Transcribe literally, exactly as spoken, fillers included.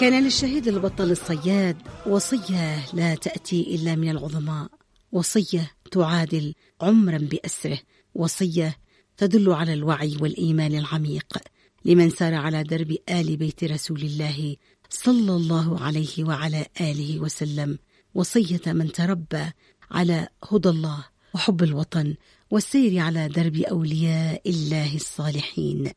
كان للشهيد البطل الصياد وصية لا تأتي إلا من العظماء، وصية تعادل عمرا بأسره، وصية تدل على الوعي والإيمان العميق لمن سار على درب آل بيت رسول الله صلى الله عليه وعلى آله وسلم، وصية من تربى على هدى الله وحب الوطن والسير على درب أولياء الله الصالحين.